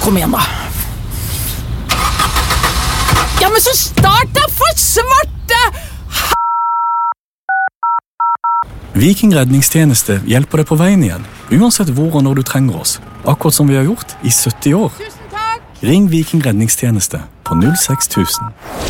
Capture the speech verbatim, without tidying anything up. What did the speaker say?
kom igjen da. Ja, men så start da for svarte! Viking redningstjeneste hjelper deg på veien igjen, uansett hvor og når du trenger oss. Akkurat som vi har gjort i sytti år. Tusen takk! Ring Viking redningstjeneste på null seks tusen.